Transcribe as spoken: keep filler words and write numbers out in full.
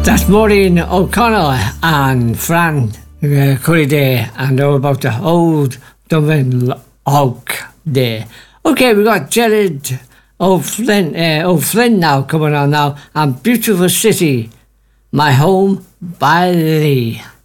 That's Maureen O'Connell and Fran uh, Curry Day, and they're about the old Dublin Oak Day. Okay, we got Jared O'Flynn, uh, O'Flynn now coming on now, and Beautiful City, My Home by Lee.